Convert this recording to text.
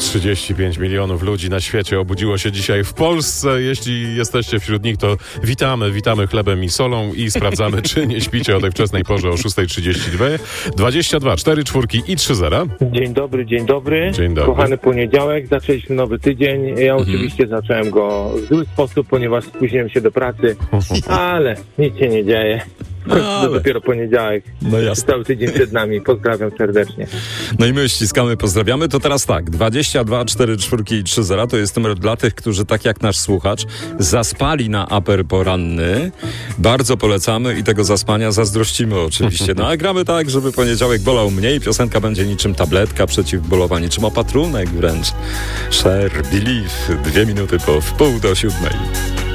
35 milionów ludzi na świecie obudziło się dzisiaj w Polsce. Jeśli jesteście wśród nich, to witamy chlebem i solą i sprawdzamy, czy nie śpicie o tej wczesnej porze o 6:32. 22, 4 czwórki i 3-0. Dzień dobry. Dzień dobry. Kochany poniedziałek, zaczęliśmy nowy tydzień. Ja oczywiście zacząłem go w zły sposób, ponieważ spóźniłem się do pracy, ale nic się nie dzieje. To dopiero poniedziałek. No jasne. Cały tydzień przed nami. Pozdrawiam serdecznie. No i my ściskamy, pozdrawiamy. To teraz tak, 22, 4 czwórki i 3-0 to jest numer dla tych, którzy tak jak nasz słuchacz zaspali na aper poranny. Bardzo polecamy i tego zaspania zazdrościmy oczywiście. No a gramy tak, żeby poniedziałek bolał mniej. Piosenka będzie niczym tabletka przeciwbólowa, niczym opatrunek wręcz. Share, Believe, 2 minuty po 6:30.